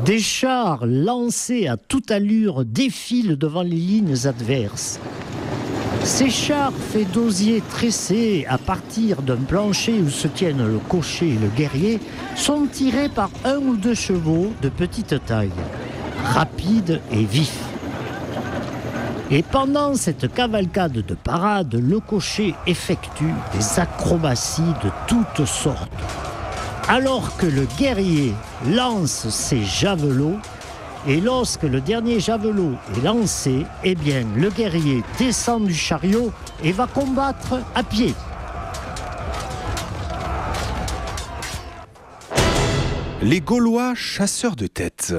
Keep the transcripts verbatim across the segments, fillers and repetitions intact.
Des chars lancés à toute allure défilent devant les lignes adverses. Ces chars faits d'osier tressés à partir d'un plancher où se tiennent le cocher et le guerrier sont tirés par un ou deux chevaux de petite taille, rapides et vifs. Et pendant cette cavalcade de parade, le cocher effectue des acrobaties de toutes sortes. Alors que le guerrier lance ses javelots, et lorsque le dernier javelot est lancé, eh bien, le guerrier descend du chariot et va combattre à pied. Les Gaulois chasseurs de têtes.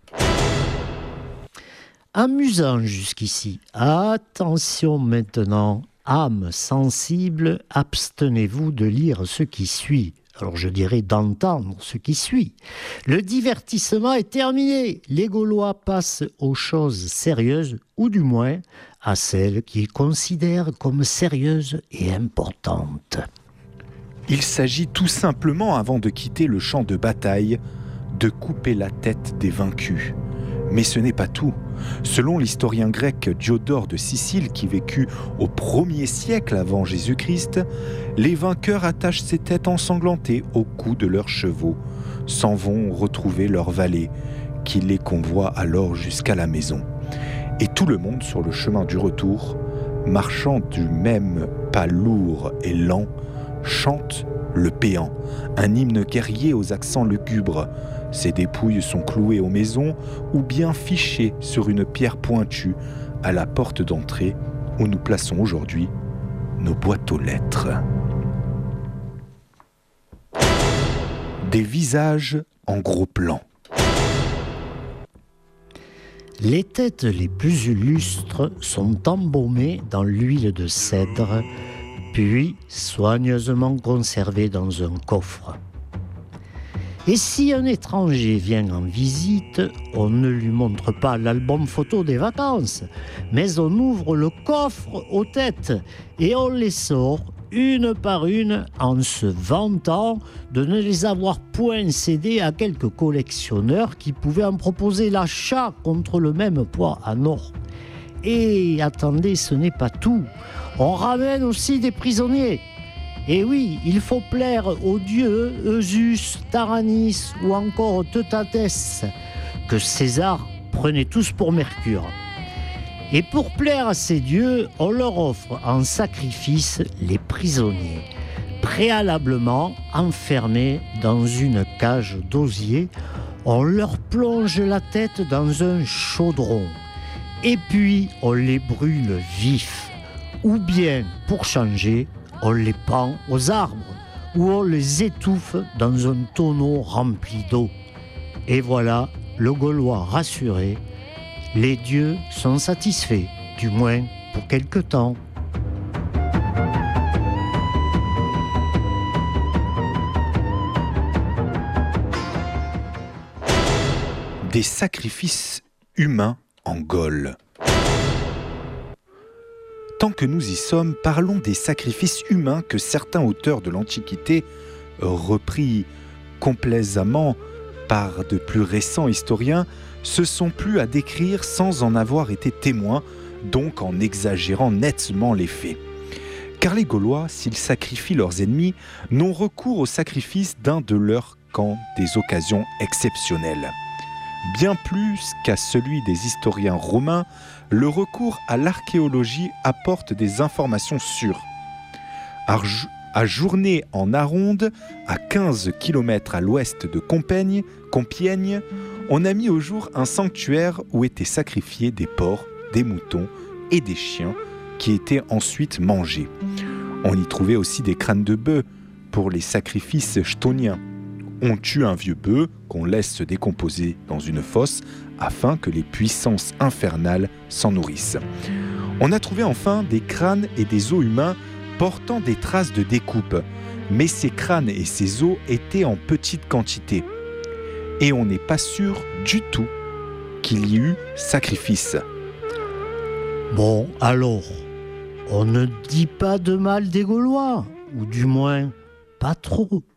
Amusant jusqu'ici. Attention maintenant, âme sensible, abstenez-vous de lire ce qui suit. Alors je dirais d'entendre ce qui suit. Le divertissement est terminé. Les Gaulois passent aux choses sérieuses, ou du moins à celles qu'ils considèrent comme sérieuses et importantes. Il s'agit tout simplement, avant de quitter le champ de bataille, de couper la tête des vaincus. Mais ce n'est pas tout. Selon l'historien grec Diodore de Sicile, qui vécut au premier siècle avant Jésus-Christ, les vainqueurs attachent ces têtes ensanglantées au cou de leurs chevaux, s'en vont retrouver leurs valets, qui les convoient alors jusqu'à la maison. Et tout le monde sur le chemin du retour, marchant du même pas lourd et lent, chante le péant, un hymne guerrier aux accents lugubres. Ces dépouilles sont clouées aux maisons ou bien fichées sur une pierre pointue à la porte d'entrée où nous plaçons aujourd'hui nos boîtes aux lettres. Des visages en gros plan. Les têtes les plus illustres sont embaumées dans l'huile de cèdre, puis soigneusement conservées dans un coffre. Et si un étranger vient en visite, on ne lui montre pas l'album photo des vacances, mais on ouvre le coffre aux têtes et on les sort une par une en se vantant de ne les avoir point cédées à quelques collectionneurs qui pouvaient en proposer l'achat contre le même poids en or. Et attendez, ce n'est pas tout. On ramène aussi des prisonniers. Et oui, il faut plaire aux dieux Eusus, Taranis ou encore Teutatès, que César prenait tous pour Mercure. Et pour plaire à ces dieux, on leur offre en sacrifice les prisonniers, préalablement enfermés dans une cage d'osier. On leur plonge la tête dans un chaudron, et puis on les brûle vifs, ou bien, pour changer, on les pend aux arbres ou on les étouffe dans un tonneau rempli d'eau. Et voilà, le Gaulois rassuré, les dieux sont satisfaits, du moins pour quelque temps. Des sacrifices humains en Gaule. Tant que nous y sommes, parlons des sacrifices humains que certains auteurs de l'Antiquité, repris complaisamment par de plus récents historiens, se sont plu à décrire sans en avoir été témoins, donc en exagérant nettement les faits. Car les Gaulois, s'ils sacrifient leurs ennemis, n'ont recours au sacrifice d'un de leurs qu'en des occasions exceptionnelles. Bien plus qu'à celui des historiens romains, le recours à l'archéologie apporte des informations sûres. À Journay en Aronde, à quinze kilomètres à l'ouest de Compiègne, Compiègne, on a mis au jour un sanctuaire où étaient sacrifiés des porcs, des moutons et des chiens qui étaient ensuite mangés. On y trouvait aussi des crânes de bœufs pour les sacrifices chtoniens. On tue un vieux bœuf qu'on laisse se décomposer dans une fosse afin que les puissances infernales s'en nourrissent. On a trouvé enfin des crânes et des os humains portant des traces de découpe, mais ces crânes et ces os étaient en petite quantité. Et on n'est pas sûr du tout qu'il y eut sacrifice. Bon, alors, on ne dit pas de mal des Gaulois, ou du moins pas trop.